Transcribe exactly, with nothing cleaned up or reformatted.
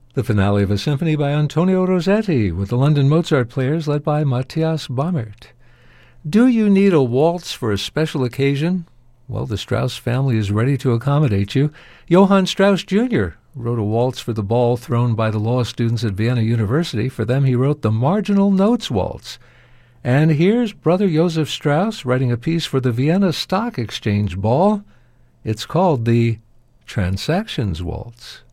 The finale of a symphony by Antonio Rossetti with the London Mozart Players led by Matthias Baumert. Do you need a waltz for a special occasion? Well, the Strauss family is ready to accommodate you. Johann Strauss Junior wrote a waltz for the ball thrown by the law students at Vienna University. For them, he wrote the Marginal Notes Waltz. And here's Brother Joseph Strauss writing a piece for the Vienna Stock Exchange Ball. It's called the Transactions Waltz.